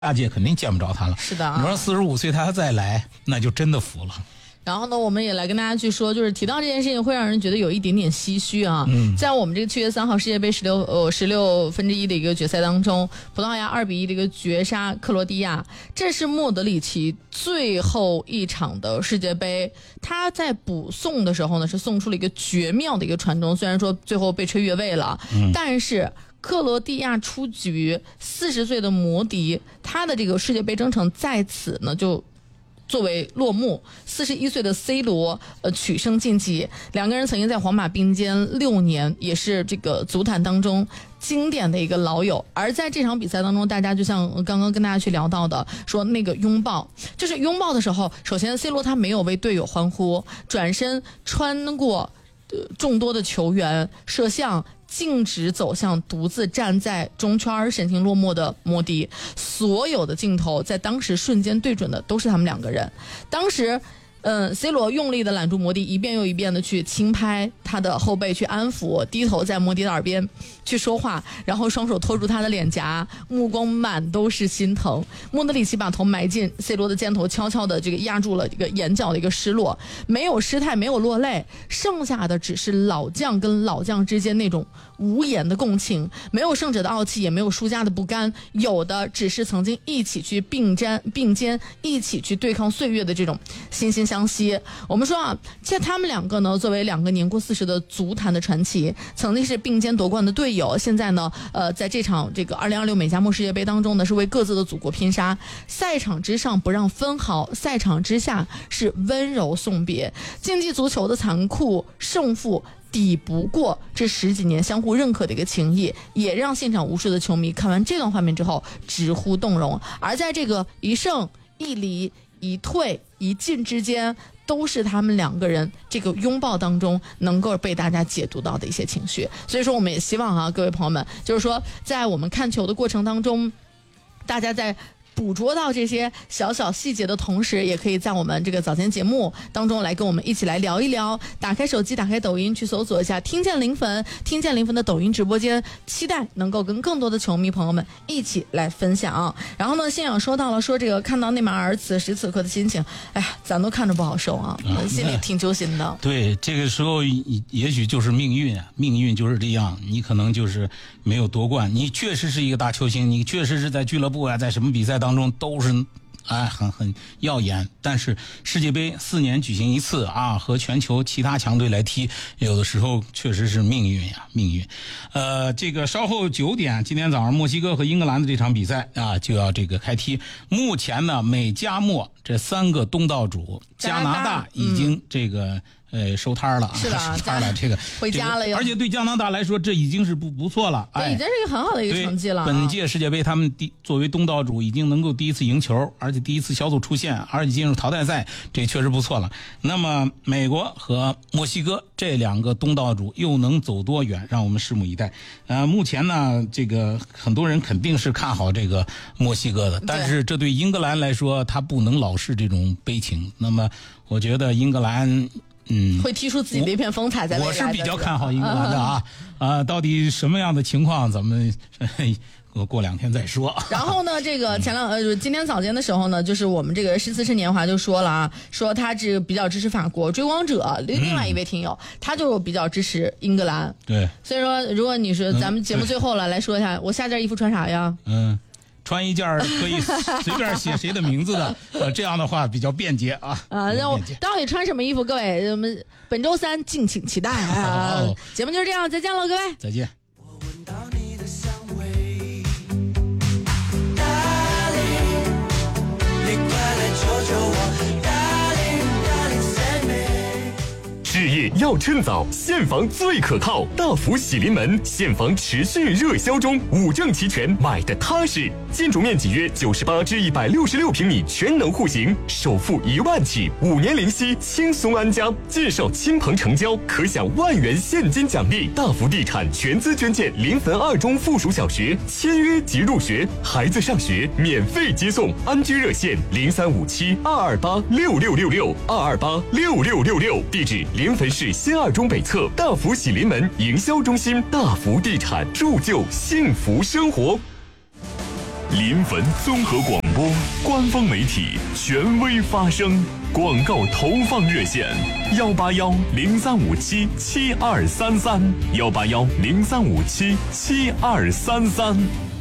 下届肯定见不着他了。 是的， 你说45岁他再来，那就真的服了。 然后呢，我们也来跟大家去说，就是提到这件事情会让人觉得有一点点唏嘘啊。在我们这个7月3号世界杯16分之一的一个决赛当中，葡萄牙2-1的一个绝杀克罗地亚，这是莫德里奇最后一场的世界杯。他在补送的时候呢，是送出了一个绝妙的一个传中，虽然说最后被吹越位了，但是克罗地亚出局40岁的摩迪，他的这个世界杯征程在此呢就作为落幕。41岁的 C 罗取胜晋级，两个人曾经在皇马并肩6年，也是这个足坛当中经典的一个老友。而在这场比赛当中，大家就像刚刚跟大家去聊到的，说那个拥抱，就是拥抱的时候，首先 C 罗他没有为队友欢呼，转身穿过众多的球员摄像，径直走向独自站在中圈神情落寞的摩迪。所有的镜头在当时瞬间对准的都是他们两个人。当时C 罗用力的揽住摩迪，一遍又一遍的去轻拍他的后背，去安抚，低头在摩迪的耳边去说话，然后双手托住他的脸颊，目光满都是心疼。莫德里奇把头埋进 C 罗的肩头，悄悄的这个压住了这个眼角的一个失落，没有失态，没有落泪，剩下的只是老将跟老将之间那种无言的共情，没有胜者的傲气，也没有输家的不甘，有的只是曾经一起去并肩一起去对抗岁月的这种惺惺相惜。我们说啊，这他们两个呢，作为两个年过40的足坛的传奇，曾经是并肩夺冠的队友，现在呢在这场这个2026美加墨世界杯当中呢，是为各自的祖国拼杀。赛场之上不让分毫，赛场之下是温柔送别。竞技足球的残酷，胜负抵不过这10几年相互认可的一个情谊，也让现场无数的球迷看完这段画面之后直呼动容。而在这个一胜一离一退一进之间，都是他们两个人这个拥抱当中能够被大家解读到的一些情绪。所以说我们也希望啊，各位朋友们，就是说在我们看球的过程当中，大家在捕捉到这些小小细节的同时，也可以在我们这个早间节目当中来跟我们一起来聊一聊。打开手机，打开抖音，去搜索一下听见零粉的抖音直播间，期待能够跟更多的球迷朋友们一起来分享。然后呢，信仰说到了，说这个看到内马尔此时此刻的心情，哎呀，咱都看着不好受啊，心里挺揪心的。 对，这个时候也许就是命运啊，命运就是这样，你可能就是没有夺冠，你确实是一个大球星，你确实是在俱乐部啊，在什么比赛当中都是很耀眼，但是世界杯4年举行一次啊，和全球其他强队来踢，有的时候确实是命运呀，命运。这个稍后9点，今天早上墨西哥和英格兰的这场比赛啊，就要这个开踢。目前呢，美加墨这3个东道主，加拿大已经这个收摊了， 是的， 收摊了，这个回家了， 而且对加拿大来说，这已经是不错了， 已经是一个很好的一个成绩了。 本届世界杯，他们作为东道主，已经能够第一次赢球，而且第一次小组出线，而且进入淘汰赛，这确实不错了。那么，美国和墨西哥这2个东道主又能走多远，让我们拭目以待。目前呢，这个很多人肯定是看好这个墨西哥的，但是这对英格兰来说，他不能老是这种悲情。那么，我觉得英格兰。 会踢出自己的一片风采在未来的。 我是比较看好英格兰的啊，到底什么样的情况，咱们过2天再说。 然后呢，这个今天早间的时候呢，就是我们这个诗词是年华就说了啊，说他这个比较支持法国，追光者另外一位听友，他就比较支持英格兰。 对， 所以说如果你是咱们节目最后了，来说一下，我下件衣服穿啥呀？ 穿一件可以随便写谁的名字的，这样的话比较便捷啊。 那我到底穿什么衣服？各位，我们本周3敬请期待啊！节目就是这样，再见了，各位， 再见。 我闻到你的香味，Darling，你快来救救我，Darling，Darling，Save me。 事业要趁早，现房最可靠。大福喜临门，现房持续热销中，5证齐全，买的踏实。建筑面积约98至166平米，全能户型，首付1万起，5年零息，轻松安家。介绍亲朋成交，可享1万元现金奖励。大福地产全资捐建临汾2中附属小学，签约即入学，孩子上学免费接送。安居热线035722826666，2286666，地址临汾市新2中北侧大福喜临门营销中心。大福地产，铸就幸福生活。 临汾综合广播官方媒体，权威发声。广告投放热线：18103577233，18103577233。